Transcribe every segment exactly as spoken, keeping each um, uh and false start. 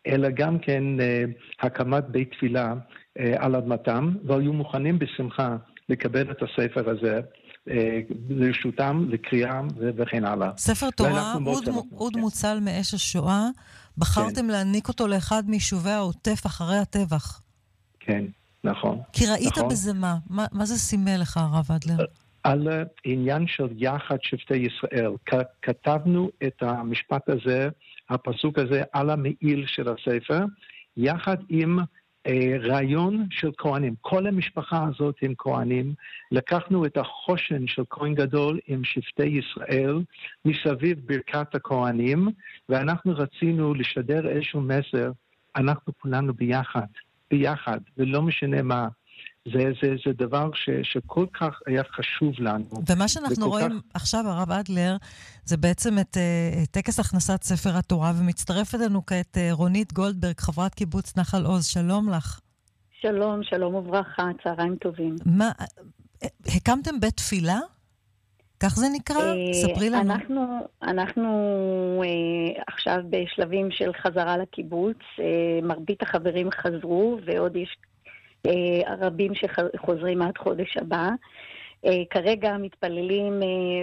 אלא גם כן הקמת בית תפילה על אדמתם, והיו מוכנים בשמחה לקבל את הספר הזה לרשותם, לקריאה וכן הלאה. ספר תורה, עוד מוצל מאש השואה, בחרתם להעניק אותו לאחד מיישובי העוטף אחרי הטבח. כן, נכון. כי ראית בזה מה? מה זה סימל לך, הרב אדלר? על עניין של יחד שבטי ישראל. כתבנו את המשפט הזה, הפסוק הזה, על המעיל של הספר, יחד עם רעיון של כהנים. כל המשפחה הזאת הם כהנים. לקחנו את החושן של כהן גדול עם שבטי ישראל מסביב ברכת הכהנים, ואנחנו רצינו לשדר איזשהו מסר, אנחנו כולנו ביחד, ביחד, ולא משנה מה. זה, זה, זה דבר ש, שכל כך היה חשוב לנו. ומה שאנחנו רואים כך... עכשיו, הרב אדלר, זה בעצם את uh, טקס הכנסת ספר התורה, ומצטרפת לנו כעת uh, רונית גולדברג, חברת קיבוץ נחל עוז. שלום לך. שלום, שלום וברכה, צהריים טובים. מה, הקמתם בית תפילה? כך זה נקרא? ספרי לנו. אנחנו, אנחנו אה, עכשיו בשלבים של חזרה לקיבוץ. אה, מרבית החברים חזרו, ועוד יש אה, רבים שחוזרים עד חודש הבא. אה, כרגע מתפללים אה,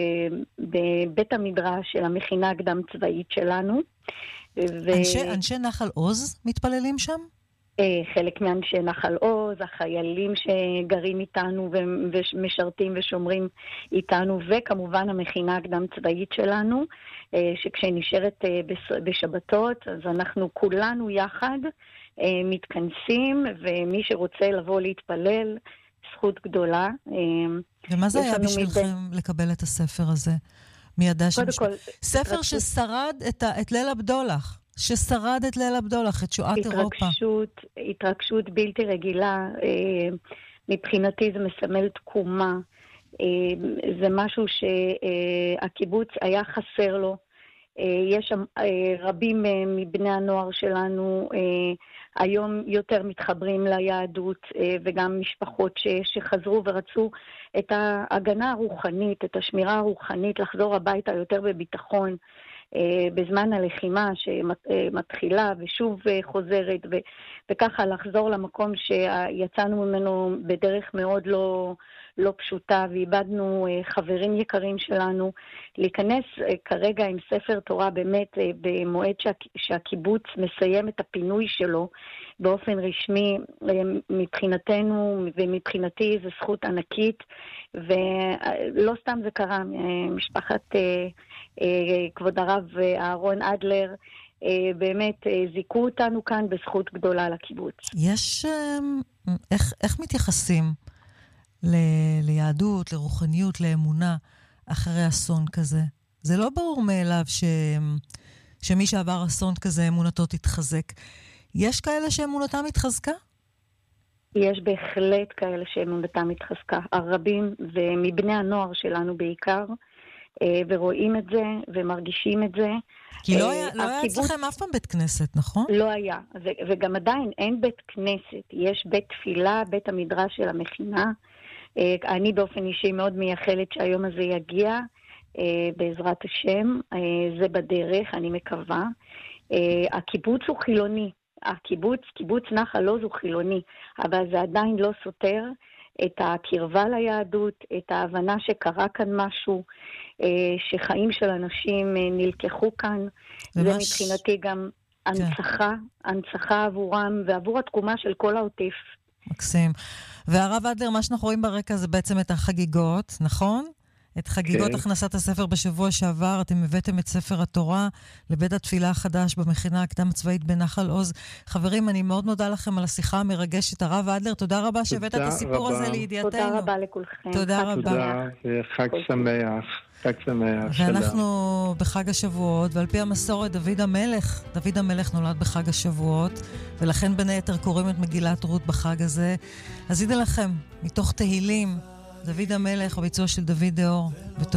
בבית המדרש של המכינה הקדם צבאית שלנו. ו... אנשי, אנשי נחל עוז מתפללים שם? חלק מאנשי נחל עוז, החיילים שגרים איתנו ומשרתים ושומרים איתנו, וכמובן המכינה הקדם צבאית שלנו, שכשנשארת בשבתות, אז אנחנו כולנו יחד מתכנסים, ומי שרוצה לבוא להתפלל, זכות גדולה. ומה זה היה בשבילכם לקבל את הספר הזה? מידע של משפט. ספר ששרד את ליל הבדולח. ששרד את ליל הבדולח, את שואת אירופה. התרגשות, התרגשות בלתי רגילה. מבחינתי זה מסמל תקומה. זה משהו שהקיבוץ היה חסר לו. יש רבים מבני הנוער שלנו היום יותר מתחברים ליהדות, וגם משפחות שחזרו ורצו את ההגנה הרוחנית, את השמירה הרוחנית, לחזור הביתה יותר בביטחון. בזמן הלחימה שמתחילה ושוב חוזרת, ו- וככה לחזור למקום שיצאנו ממנו בדרך מאוד לא, לא פשוטה, ואיבדנו חברים יקרים שלנו, להיכנס כרגע עם ספר תורה באמת במועד שה- שהקיבוץ מסיים את הפינוי שלו באופן רשמי, מבחינתנו ומבחינתי זה זכות ענקית, ולא סתם זה קרה. משפחת כבוד הרב אהרון אדלר באמת זיקו אותנו כאן בזכות גדולה לקיבוץ. יש, איך, איך מתייחסים ל, ליהדות, לרוחניות, לאמונה אחרי אסון כזה? זה לא ברור מאליו ש, שמי שעבר אסון כזה אמונתו תתחזק. יש כאלה שאמונתם התחזקה? יש בהחלט כאלה שאמונתם התחזקה. הרבים ומבני הנוער שלנו בעיקר, ורואים את זה ומרגישים את זה. כי לא היה, לא היה אצלכם אף פעם בית כנסת, נכון? לא היה, ו- וגם עדיין אין בית כנסת. יש בית תפילה, בית המדרש של המכינה. אני באופן אישי מאוד מייחלת שהיום הזה יגיע, בעזרת השם. זה בדרך, אני מקווה. הקיבוץ הוא חילוני. הקיבוץ, קיבוץ נחל עוז הוא חילוני, אבל זה עדיין לא סותר את הקרבה ליהדות, את ההבנה שקרה כאן משהו, שחיים של אנשים נלקחו כאן. זה מבחינתי גם הנצחה, הנצחה עבורם ועבור התקומה של כל העוטף. מקסים. והרב אדלר, מה שאנחנו רואים ברקע זה בעצם את החגיגות, נכון? את חגיגות הכנסת הספר בשבוע שעבר, אתם הבאתם את ספר התורה לבית התפילה החדש במכינה הקדם צבאית בנחל עוז. חברים, אני מאוד מודה לכם על השיחה המרגשת. הרב אדלר, תודה רבה שהבאת את הסיפור הזה לידיעתנו. תודה רבה לכולכם. תודה רבה. תודה, חג שמח. חג שמח. ואנחנו בחג השבועות, ועל פי המסורת דוד המלך, דוד המלך נולד בחג השבועות, ולכן בין היתר קוראים את מגילת רות בחג הזה. אז ידע לכם, מתוך תהילים, דוד המלך, הביצוע של דוד דאור,